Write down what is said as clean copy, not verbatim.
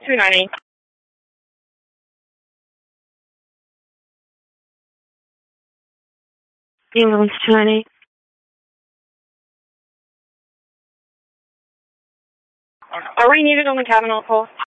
290. Ambulance 290. Are we needed on the cabin all call?